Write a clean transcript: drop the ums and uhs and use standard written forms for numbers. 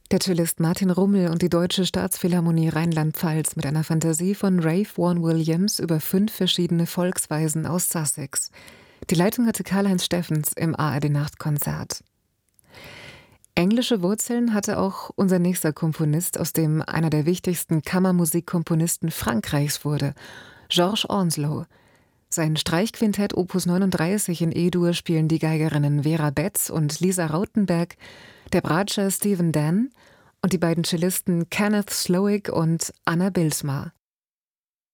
Der Cellist Martin Rummel und die Deutsche Staatsphilharmonie Rheinland-Pfalz mit einer Fantasie von Ralph Vaughan Williams über 5 verschiedene Volksweisen aus Sussex. Die Leitung hatte Karl-Heinz Steffens im ARD-Nachtkonzert. Englische Wurzeln hatte auch unser nächster Komponist, aus dem einer der wichtigsten Kammermusikkomponisten Frankreichs wurde, Georges Onslow. Sein Streichquintett Opus 39 in E-Dur spielen die Geigerinnen Vera Betz und Lisa Rautenberg, der Bratscher Stephen Dann und die beiden Cellisten Kenneth Slowik und Anna Bilsma.